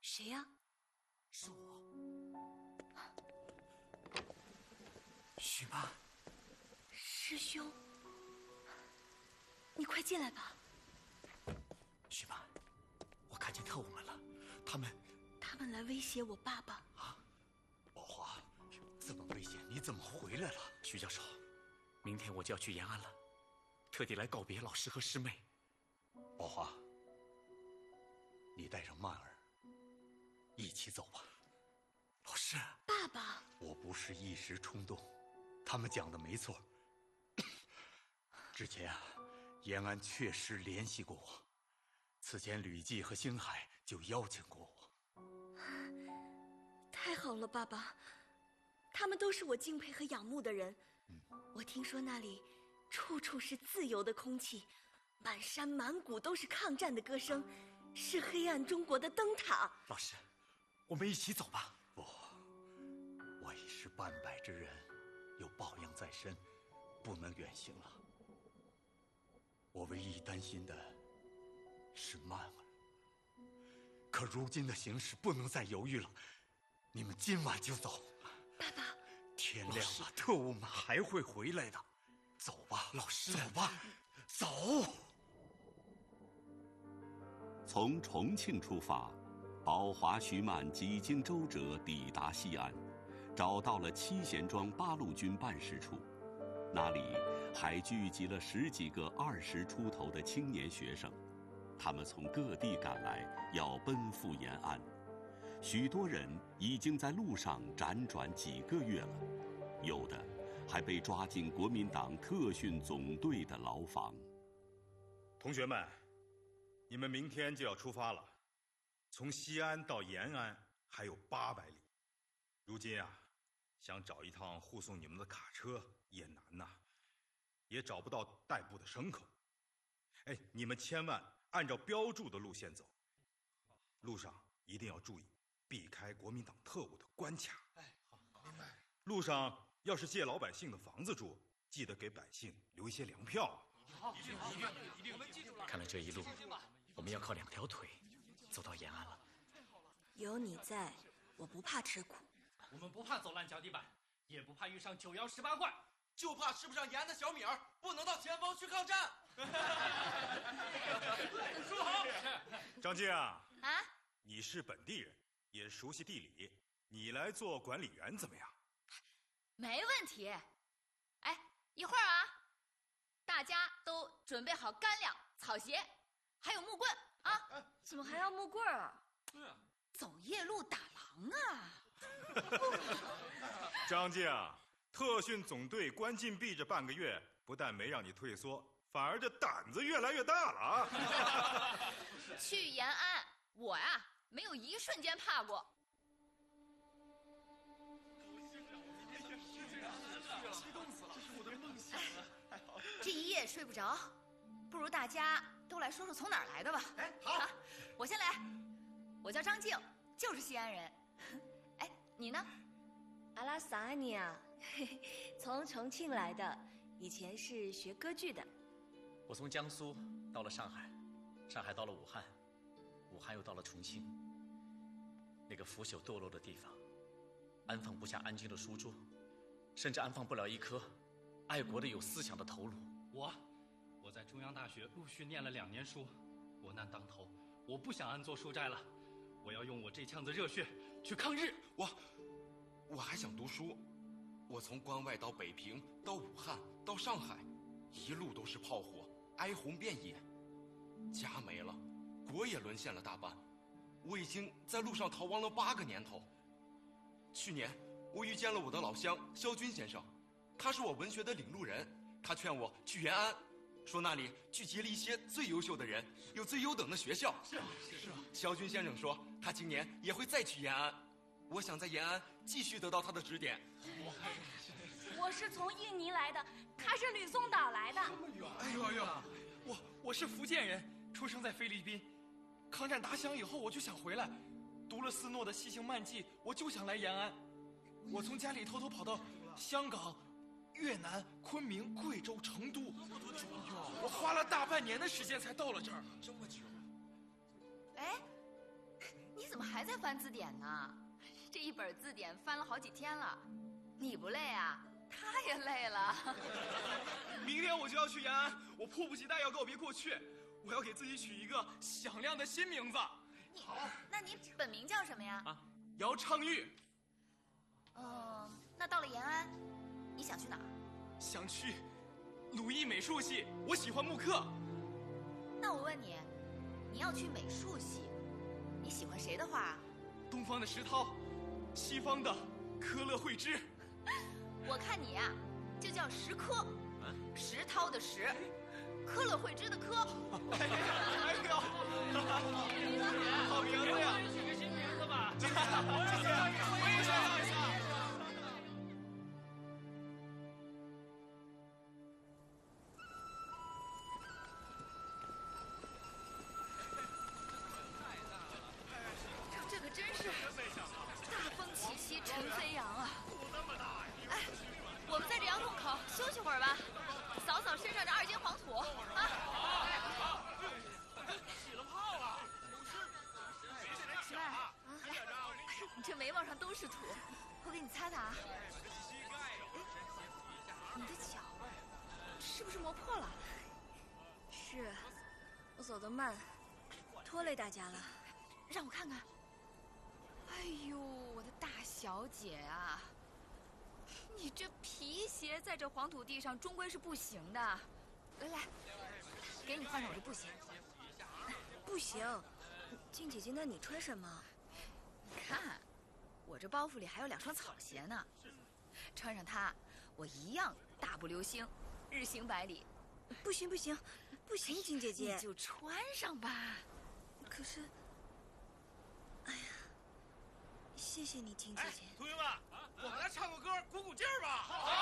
谁呀？ 是我，许妈。 师兄，你快进来吧。 许妈，我看见特务们了，他们来威胁我爸爸。 啊！宝华，这么危险，你怎么回来了？徐教授，明天我就要去延安了，特地来告别老师和师妹。宝华，你带上曼儿一起走吧。老师， 爸爸， 我不是一时冲动，他们讲的没错。之前啊，延安确实联系过我，此前吕季和星海就邀请过我。 太好了，爸爸，他们都是我敬佩和仰慕的人。我听说那里处处是自由的空气，满山满谷都是抗战的歌声，是黑暗中国的灯塔。 老师，我们一起走吧。不，我已是半百之人，有抱恙在身，不能远行了。我唯一担心的是曼儿，可如今的形势不能再犹豫了，你们今晚就走。 爸爸， 天亮了，特务们还会回来的。走吧，老师，走吧，走。 从重庆出发，宝华、徐曼几经周折抵达西安，找到了七贤庄八路军办事处。那里还聚集了10几个20出头的青年学生，他们从各地赶来，要奔赴延安。许多人已经在路上辗转几个月了，有的还被抓进国民党特训总队的牢房。 同学们，你们明天就要出发了，从西安到延安还有800里。如今啊，想找一趟护送你们的卡车也难呐，也找不到代步的牲口。哎，你们千万按照标注的路线走，路上一定要注意避开国民党特务的关卡。 哎，好，明白。 路上要是借老百姓的房子住，记得给百姓留一些粮票。 好，一定，我们记住了。 看来这一路我们要靠2条腿走到延安了。 有你在，我不怕吃苦。 我们不怕走烂脚底板，也不怕遇上9摇18怪， 就怕吃不上延安的小米儿，不能到前方去抗战。 说好。 张静啊， 你是本地人，也熟悉地理，你来做管理员怎么样？ 没问题。哎，一会儿啊，大家都准备好干粮、草鞋，还有木棍啊！ 怎么还要木棍啊？ 对啊， 走夜路打狼啊！ 张静，特训总队关禁闭这半个月，不但没让你退缩，反而这胆子越来越大了啊！ 去延安，我呀没有一瞬间怕过。 激动死了，这是我的梦想啊！ 这一夜睡不着，不如大家都来说说从哪儿来的吧。 哎，好， 我先来。我叫张静，就是西安人。哎，你呢？ 阿拉萨安尼啊，从重庆来的，以前是学歌剧的。 我从江苏到了上海，上海到了武汉，武汉又到了重庆。那个腐朽堕落的地方，安放不下安静的书桌，甚至安放不了一颗爱国的有思想的头颅。 我在中央大学陆续念了2年书，国难当头，我不想安坐书斋了，我要用我这腔子热血去抗日。 我还想读书，我从关外到北平，到武汉，到上海，一路都是炮火，哀鸿遍野，家没了，国也沦陷了大半，我已经在路上逃亡了8个年头。去年我遇见了我的老乡萧军先生，他是我文学的领路人，他劝我去延安，说那里聚集了一些最优秀的人，有最优等的学校。是啊。萧军先生说他今年也会再去延安，我想在延安继续得到他的指点。 我是从印尼来的，他是吕宋岛来的。 这么远！哎呦，我是福建人，出生在菲律宾。抗战打响以后，我就想回来，读了斯诺的《西行漫记》，我就想来延安。我从家里偷偷跑到香港、越南、昆明、贵州、成都，我花了大半年的时间才到了这儿。 这么久？ 哎，你怎么还还在翻字典呢，这一本字典翻了好几天了。你不累啊？他也累了。 明天我就要去延安，我迫不及待要告别过去，我要给自己取一个响亮的新名字。 好，那你本名叫什么呀？ 姚昌钰。 那到了延安，你想去哪儿？ 想去鲁艺美术系，我喜欢木刻。 那我问你，你要去美术系，你喜欢谁的画？ 东方的石涛，西方的科勒惠芝。 我看你呀，就叫石科，石涛的石，科勒惠芝的科。 哎呦，好名字呀！ 取个新名字吧。 谢谢，我也想要一下。 这可真是大风起兮尘飞扬啊！哎，我们在这杨洞口休息会儿吧，扫扫身上这2斤黄土啊！ 起了泡了， 来，你这眉毛上都是土，我给你擦擦啊。你的脚是不是磨破了？ 是，我走得慢，拖累大家了。 让我看看。哎呦，我的大小姐啊，你这皮鞋在这黄土地上终归是不行的。来，给你换上我这布鞋。 不行，静姐姐，那你穿什么？ 你看，我这包袱里还有2双草鞋呢，穿上它，我一样大步流星，日行百里。 不行，静姐姐， 你就穿上吧。 可是，哎呀，谢谢你，静姐姐。 同学们，我们来唱个歌，鼓鼓劲儿吧。